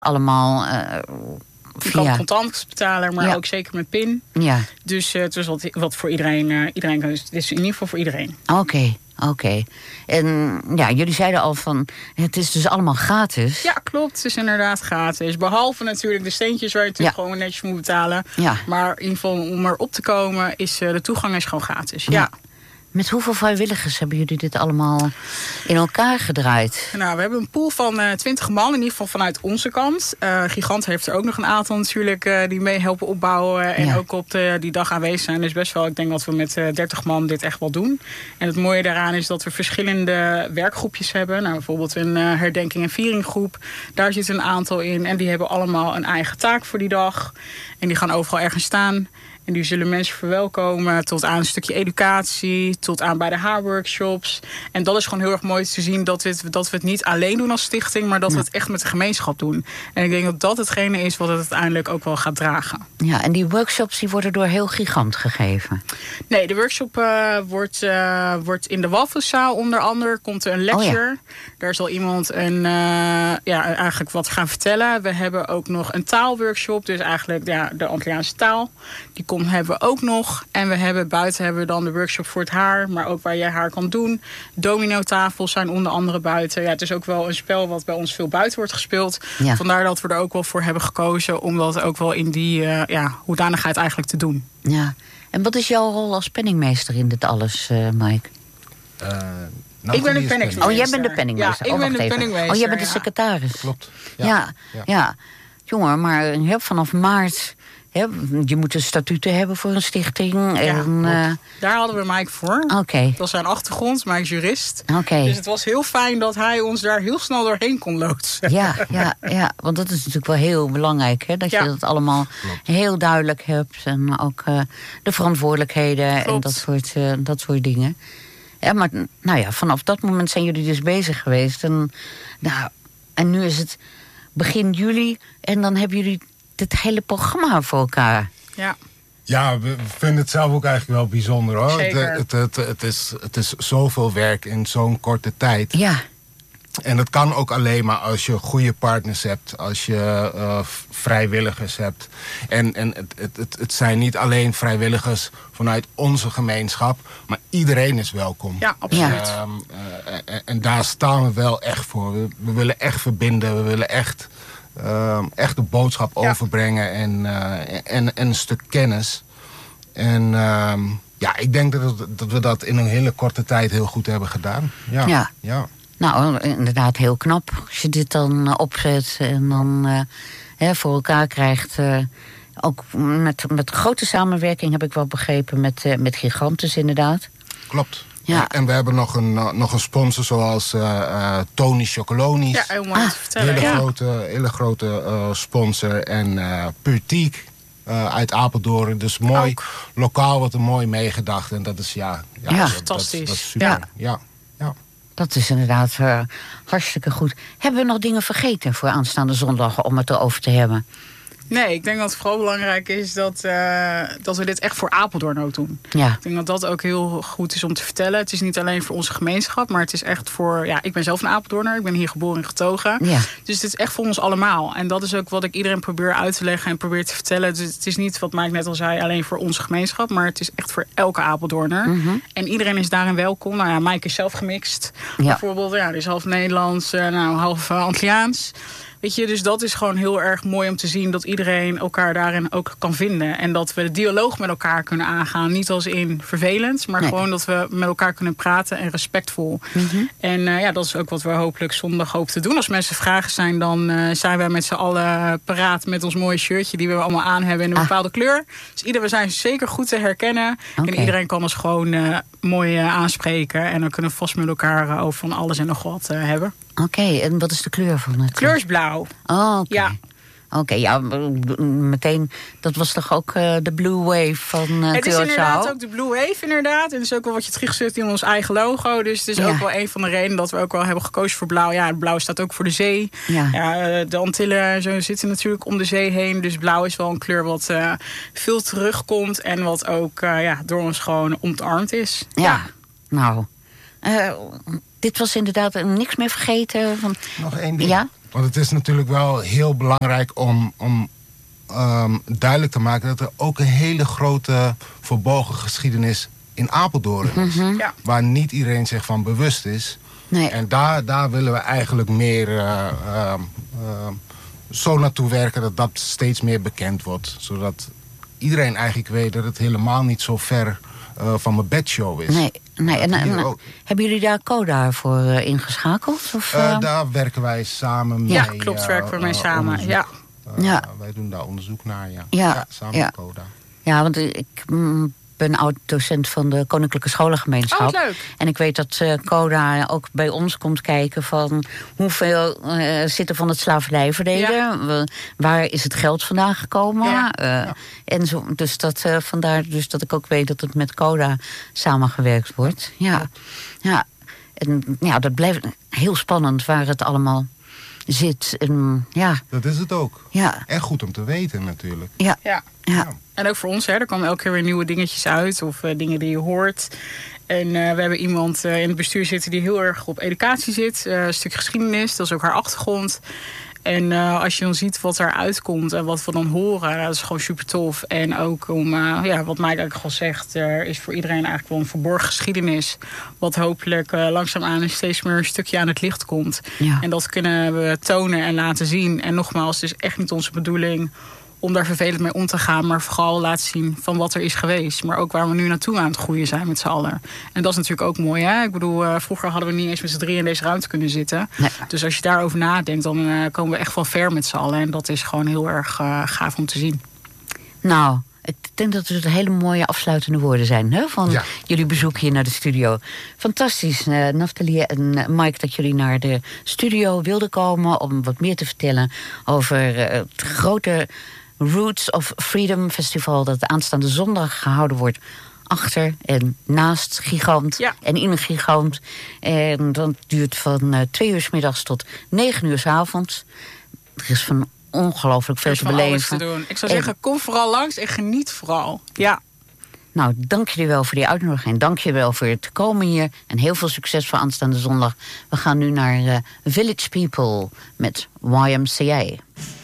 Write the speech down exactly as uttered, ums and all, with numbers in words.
allemaal uh, Je via... kan contant betalen, maar ja. ook zeker met PIN. Ja. Dus uh, het is wat, wat voor iedereen, uh, iedereen kan. Dus het is in ieder geval voor iedereen. Oké, okay, oké. Okay. En ja, jullie zeiden al van, het is dus allemaal gratis. Ja, klopt. Het is inderdaad gratis. Behalve natuurlijk de steentjes waar je natuurlijk ja. gewoon netjes moet betalen. Ja. Maar in ieder geval om erop te komen, is uh, de toegang is gewoon gratis. Ja. ja. Met hoeveel vrijwilligers hebben jullie dit allemaal in elkaar gedraaid? Nou, we hebben een pool van uh, twintig man, in ieder geval vanuit onze kant. Uh, Gigant heeft er ook nog een aantal natuurlijk uh, die mee helpen opbouwen. En ja. ook op de, die dag aanwezig zijn. Dus best wel, ik denk dat we met uh, dertig man dit echt wel doen. En het mooie daaraan is dat we verschillende werkgroepjes hebben. Nou, bijvoorbeeld een uh, herdenking- en vieringgroep. Daar zitten een aantal in. En die hebben allemaal een eigen taak voor die dag. En die gaan overal ergens staan. En die zullen mensen verwelkomen tot aan een stukje educatie, tot aan bij de haarworkshops. En dat is gewoon heel erg mooi te zien dat we het, dat we het niet alleen doen als stichting, maar dat ja. we het echt met de gemeenschap doen. En ik denk dat dat hetgene is wat het uiteindelijk ook wel gaat dragen. Ja, en die workshops die worden door heel Gigant gegeven? Nee, de workshop uh, wordt, uh, wordt in de Walviszaal onder andere. Komt er een lecture. Oh ja. Daar zal iemand een, uh, ja, eigenlijk wat gaan vertellen. We hebben ook nog een taalworkshop. Dus eigenlijk ja, de Antilliaanse taal. Die komt, hebben we ook nog. En we hebben buiten hebben we dan de workshop voor het haar. Maar ook waar je haar kan doen. Dominotafels zijn onder andere buiten. Ja, het is ook wel een spel wat bij ons veel buiten wordt gespeeld. Ja. Vandaar dat we er ook wel voor hebben gekozen. Om dat ook wel in die uh, ja, hoedanigheid eigenlijk te doen. Ja. En wat is jouw rol als penningmeester in dit alles, uh, Mike? Uh, nou, ik ben de penningmeester. Oh, jij bent de penningmeester. Ja, ik oh, ben de even. penningmeester. Oh, jij bent de ja. secretaris. Klopt. Ja, ja. ja. ja. Jongen, maar vanaf maart... He, je moet een statuten hebben voor een stichting. Ja, en, uh... daar hadden we Mike voor. Oké. Okay. Dat was zijn achtergrond, Mike is jurist. Oké. Okay. Dus het was heel fijn dat hij ons daar heel snel doorheen kon loodsen. Ja, ja, ja, want dat is natuurlijk wel heel belangrijk. Hè? Dat ja. je dat allemaal Klopt. heel duidelijk hebt. En ook uh, de verantwoordelijkheden Klopt. en dat soort, uh, dat soort dingen. Ja, maar nou ja, vanaf dat moment zijn jullie dus bezig geweest. En, nou, en nu is het begin juli en dan hebben jullie het hele programma voor elkaar. Ja. Ja, we vinden het zelf ook eigenlijk wel bijzonder, hoor. Zeker. Het, het, het, het, is, het is zoveel werk in zo'n korte tijd. Ja. En dat kan ook alleen maar als je goede partners hebt. Als je uh, vrijwilligers hebt. En, en het, het, het, het zijn niet alleen vrijwilligers vanuit onze gemeenschap. Maar iedereen is welkom. Ja, absoluut. Uh, uh, en, en daar staan we wel echt voor. We, we willen echt verbinden. We willen echt... Uh, echt de boodschap ja. overbrengen en, uh, en, en een stuk kennis. En uh, ja, ik denk dat, het, dat we dat in een hele korte tijd heel goed hebben gedaan. Ja. ja. ja. Nou, inderdaad heel knap. Als je dit dan uh, opzet en dan uh, hè, voor elkaar krijgt. Uh, ook met, met grote samenwerking heb ik wel begrepen met, uh, met Gigantes inderdaad. Klopt. Ja. En we hebben nog een, nog een sponsor zoals uh, uh, Tony Chocolonis. Ja, heel mooi ah, te vertellen. Hele ja. grote, hele grote uh, sponsor. En uh, Purtiek uh, uit Apeldoorn. Dus mooi, ook. Lokaal wordt er mooi meegedacht. En dat is ja, ja, ja. Dat, fantastisch. Dat, dat is super. Ja. Ja. Ja. Dat is inderdaad uh, hartstikke goed. Hebben we nog dingen vergeten voor aanstaande zondag om het erover te hebben? Nee, ik denk dat het vooral belangrijk is dat, uh, dat we dit echt voor Apeldoorn ook doen. Ja. Ik denk dat dat ook heel goed is om te vertellen. Het is niet alleen voor onze gemeenschap, maar het is echt voor... Ja, ik ben zelf een Apeldoorner, ik ben hier geboren en getogen. Ja. Dus het is echt voor ons allemaal. En dat is ook wat ik iedereen probeer uit te leggen en probeer te vertellen. Dus het is niet, wat Mike net al zei, alleen voor onze gemeenschap, maar het is echt voor elke Apeldoorner. Mm-hmm. En iedereen is daarin welkom. Nou ja, Mike is zelf gemixt. Ja. Bijvoorbeeld, ja, die is half Nederlands, uh, nou, half uh, Antilliaans. Weet je, dus dat is gewoon heel erg mooi om te zien dat iedereen elkaar daarin ook kan vinden. En dat we de dialoog met elkaar kunnen aangaan. Niet als in vervelend, maar nee. gewoon dat we met elkaar kunnen praten en respectvol. Mm-hmm. En uh, ja, dat is ook wat we hopelijk zondag hopen te doen. Als mensen vragen zijn, dan uh, zijn wij met z'n allen paraat met ons mooie shirtje die we allemaal aan hebben in een ah. bepaalde kleur. Dus ieder, we zijn zeker goed te herkennen. Okay. En iedereen kan ons gewoon uh, mooi uh, aanspreken. En dan kunnen we vast met elkaar uh, over van alles en nog wat uh, hebben. Oké, okay, en wat is de kleur van het? Kleur is blauw. Oh, oké. Okay. Ja. Oké, okay, ja, meteen, dat was toch ook uh, de Blue Wave van uh, Het is Curaçao? inderdaad ook de Blue Wave, inderdaad. En het is ook wel wat je teruggezet in ons eigen logo. Dus het is ja. ook wel een van de redenen dat we ook wel hebben gekozen voor blauw. Ja, blauw staat ook voor de zee. Ja. Ja, de Antillen zo zitten natuurlijk om de zee heen. Dus blauw is wel een kleur wat uh, veel terugkomt. En wat ook uh, ja, door ons gewoon omarmd is. Ja, ja. nou... Uh, dit was inderdaad niks meer vergeten. Van... Nog één ding. Ja? Want het is natuurlijk wel heel belangrijk om, om um, duidelijk te maken dat er ook een hele grote verborgen geschiedenis in Apeldoorn is. Mm-hmm. Ja. Waar niet iedereen zich van bewust is. Nee. En daar, daar willen we eigenlijk meer uh, uh, uh, zo naartoe werken dat dat steeds meer bekend wordt. Zodat iedereen eigenlijk weet dat het helemaal niet zo ver uh, van mijn bedshow is. Nee, nee. En, en, hebben jullie daar Coda voor uh, ingeschakeld? Of, uh... Uh, daar werken wij samen mee. Ja, klopt, werken we uh, mee uh, samen. Ja. Uh, ja. Wij doen daar onderzoek naar, ja. Ja, ja samen ja. met Coda. Ja, want ik mm, ben oud-docent van de Koninklijke Scholengemeenschap. Oh, leuk. En ik weet dat uh, Coda ook bij ons komt kijken van hoeveel uh, zit er van het slavernijverleden? Ja. Waar is het geld vandaan gekomen? Ja. Uh, ja. En zo, dus dat, uh, vandaar dus dat ik ook weet dat het met Coda samengewerkt wordt. Ja, ja. En ja, dat blijft heel spannend waar het allemaal zit. En, ja. Dat is het ook. Ja. En goed om te weten natuurlijk. Ja. Ja. Ja. En ook voor ons, hè, er komen elke keer weer nieuwe dingetjes uit. Of uh, dingen die je hoort. En uh, we hebben iemand uh, in het bestuur zitten die heel erg op educatie zit. Uh, een stuk geschiedenis, dat is ook haar achtergrond. En uh, als je dan ziet wat eruit komt en wat we dan horen, dat is gewoon super tof. En ook om, uh, ja, wat Mike eigenlijk al zegt, er is voor iedereen eigenlijk wel een verborgen geschiedenis. Wat hopelijk uh, langzaamaan steeds meer een stukje aan het licht komt. Ja. En dat kunnen we tonen en laten zien. En nogmaals, het is echt niet onze bedoeling om daar vervelend mee om te gaan, maar vooral laten zien van wat er is geweest. Maar ook waar we nu naartoe aan het groeien zijn met z'n allen. En dat is natuurlijk ook mooi, hè? Ik bedoel, uh, vroeger hadden we niet eens met z'n drieën in deze ruimte kunnen zitten. Nee. Dus als je daarover nadenkt, dan uh, komen we echt wel ver met z'n allen. En dat is gewoon heel erg uh, gaaf om te zien. Nou, ik denk dat het hele mooie afsluitende woorden zijn, hè, van ja. jullie bezoek hier naar de studio. Fantastisch, uh, Naftali en uh, Mike, dat jullie naar de studio wilden komen om wat meer te vertellen over uh, het grote Roots of Freedom Festival dat aanstaande zondag gehouden wordt achter en naast Gigant ja. en in een Gigant. En dat duurt van uh, twee uur 's middags tot negen uur 's avonds. Er is van ongelooflijk veel te beleven. Te doen. Ik zou en, zeggen, kom vooral langs en geniet vooral. Ja. Nou, dank jullie wel voor die uitnodiging. Dank je wel voor het komen hier. En heel veel succes voor aanstaande zondag. We gaan nu naar uh, Village People met Y M C A.